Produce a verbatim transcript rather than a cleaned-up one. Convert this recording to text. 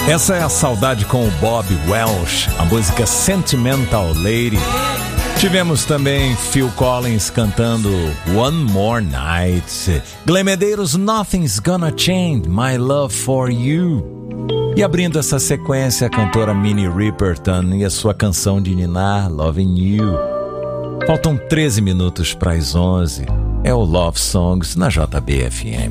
Essa é a saudade com o Bob Welch, a música Sentimental Lady. Tivemos também Phil Collins cantando One More Night. Glenn Medeiros, Nothing's Gonna Change My Love For You. E abrindo essa sequência, a cantora Minnie Riperton e a sua canção de ninar, Loving You. Faltam treze minutos para as onze. É o Love Songs na J B F M.